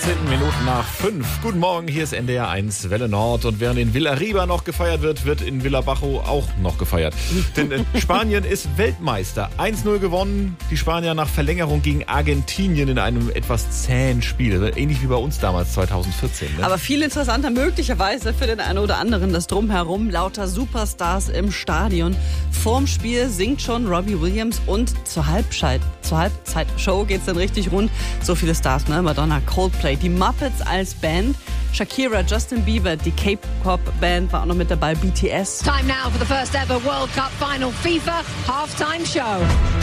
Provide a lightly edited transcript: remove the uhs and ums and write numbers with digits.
10 Minuten nach 5. Guten Morgen, hier ist NDR 1 Welle Nord. Und während in Villarriba noch gefeiert wird, wird in Villabajo auch noch gefeiert. Denn Spanien ist Weltmeister. 1-0 gewonnen. Die Spanier nach Verlängerung gegen Argentinien in einem etwas zähen Spiel. Ähnlich wie bei uns damals 2014. Ne? Aber viel interessanter möglicherweise für den einen oder anderen das Drumherum. Lauter Superstars im Stadion. Vorm Spiel singt schon Robbie Williams und zur Halbzeitshow geht's dann richtig rund. So viele Stars, ne? Madonna, Coldplay, die Muppets als Band, Shakira, Justin Bieber, die K-Pop-Band war auch noch mit dabei, BTS. Time now for the first ever World Cup final FIFA halftime show.